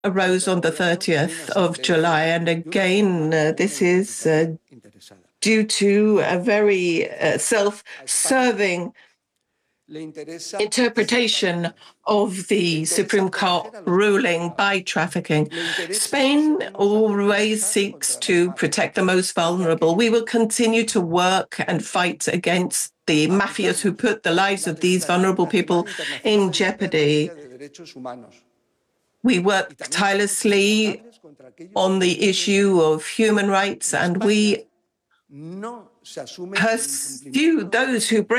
arose on the 30th of July. And again, this is due to a very self-serving interpretation of the Supreme Court ruling by trafficking. Spain always seeks to protect the most vulnerable. We will continue to work and fight against the mafias who put the lives of these vulnerable people in jeopardy. We work tirelessly on the issue of human rights, and we pursue those who break